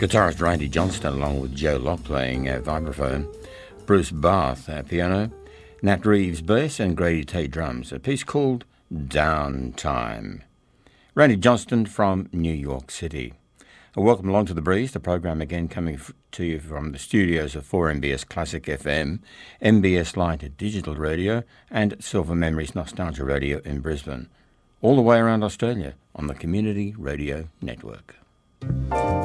Guitarist Randy Johnston along with Joe Locke playing vibraphone, Bruce Barth piano, Nat Reeves bass and Grady Tate drums, a piece called Downtime. Randy Johnston from New York City. Welcome along to The Breeze, the program again coming to you from the studios of 4MBS Classic FM, MBS Light Digital Radio and Silver Memories Nostalgia Radio in Brisbane, all the way around Australia on the Community Radio Network.